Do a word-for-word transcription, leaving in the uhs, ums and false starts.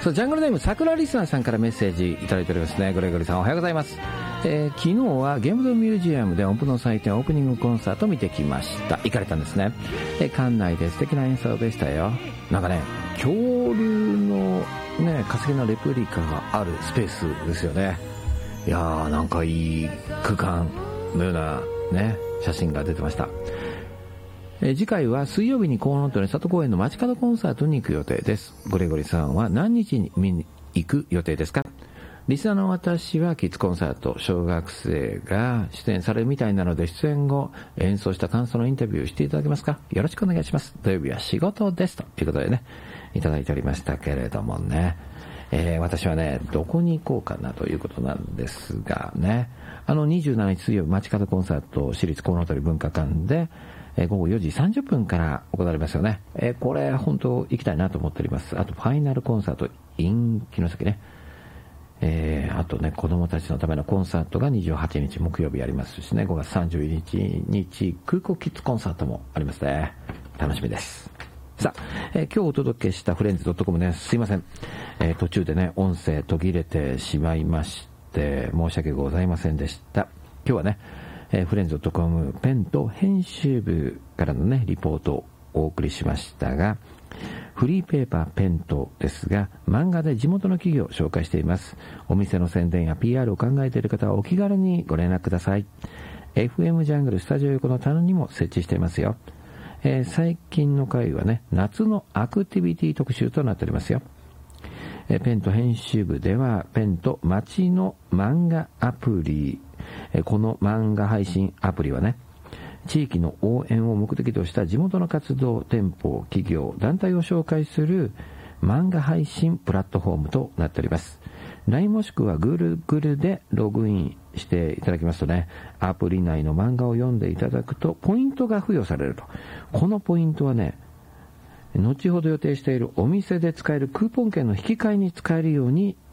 さあジャングルネーム桜リスナーさんからメッセージいただいておりますね。グレゴリさんおはようございます。えー、昨日はゲームズミュージアムで音符の祭典オープニングコンサート見てきました。行かれたんですね。えー、館内で素敵な演奏でしたよ。なんかね、恐竜のね化石のレプリカがあるスペースですよね。いやーなんかいい空間のようなね写真が出てました。えー、次回は水曜日にコウノトリ里公園の街角コンサートに行く予定です。グレゴリさんは何日に見に行く予定ですか？リスナーの私はキッズコンサート、小学生が出演されるみたいなので、出演後演奏した感想のインタビューしていただけますか？よろしくお願いします。土曜日は仕事ですということでねいただいておりましたけれどもね、えー、私はねどこに行こうかなということなんですがね、あのにじゅうしちにち水曜日街角コンサート市立コウノトリ文化館でえー、午後よじさんじゅっぷんから行われますよね。えー、これ本当行きたいなと思っております。あとファイナルコンサート in 城崎ね、えー、あとね子供たちのためのコンサートがにじゅうはちにち木曜日ありますしね、ごがつさんじゅういちにち空港キッズコンサートもありますね。楽しみです。さあ、えー、今日お届けしたフレンズ .com ね、すいません、えー、途中でね音声途切れてしまいまして申し訳ございませんでした。今日はねえー、フレンズ .com ペンと編集部からのねリポートをお送りしましたが、フリーペーパーペントですが漫画で地元の企業を紹介しています。お店の宣伝や ピーアール を考えている方はお気軽にご連絡ください。 エフエム ジャングルスタジオ横の棚にも設置していますよ。えー、最近の回はね夏のアクティビティ特集となっておりますよ。えー、ペンと編集部ではペンと街の漫画アプリ、この漫画配信アプリはね地域の応援を目的とした地元の活動、店舗、企業、団体を紹介する漫画配信プラットフォームとなっております。 ライン もしくは Google でログインしていただきますとねアプリ内の漫画を読んでいただくとポイントが付与されると。このポイントはね後ほど予定しているお店で使えるクーポン券の引き換えに使えるように